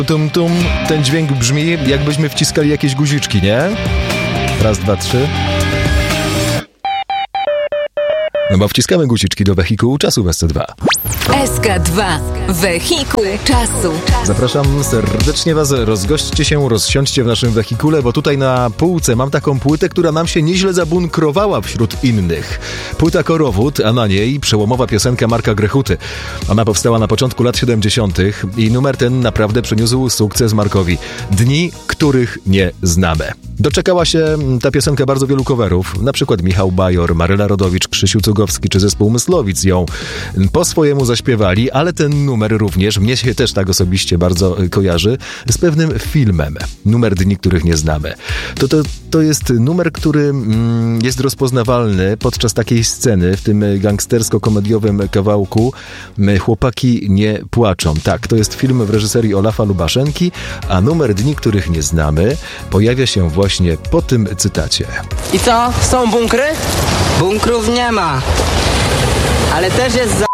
Tum, tum. Ten dźwięk brzmi, jakbyśmy wciskali jakieś guziczki, nie? Raz, dwa, trzy. No bo wciskamy guziczki do wehikułu czasu w SC2. SK2. Wehikuł czasu. Zapraszam serdecznie Was, rozgośćcie się, rozsiądźcie w naszym wehikule, bo tutaj na półce mam taką płytę, która nam się nieźle zabunkrowała wśród innych. Płyta Korowód, a na niej przełomowa piosenka Marka Grechuty. Ona powstała na początku lat 70. i numer ten naprawdę przyniósł sukces Markowi. Dni, których nie znamy. Doczekała się ta piosenka bardzo wielu coverów, na przykład Michał Bajor, Maryla Rodowicz, Krzysiu Cugowski czy zespół Myslowic ją po swojemu zaśpiewali, ale ten numer również, mnie się też tak osobiście bardzo kojarzy, z pewnym filmem. Numer Dni, których nie znamy. To jest numer, który jest rozpoznawalny podczas takiej sceny w tym gangstersko-komediowym kawałku Chłopaki nie płaczą. Tak, to jest film w reżyserii Olafa Lubaszenki, a numer Dni, których nie znamy pojawia się właśnie po tym cytacie. I co? Są bunkry? Bunkrów nie ma. Ale też jest